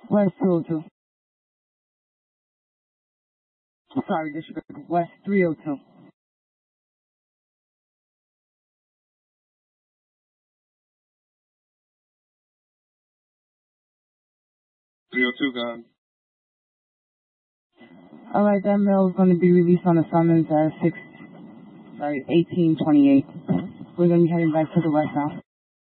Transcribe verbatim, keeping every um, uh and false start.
West two oh two. Sorry, District West three oh two. three oh two, gone. All right, that mail is going to be released on the summons at six, sorry, eighteen twenty-eight. We're going to be heading back to the west now.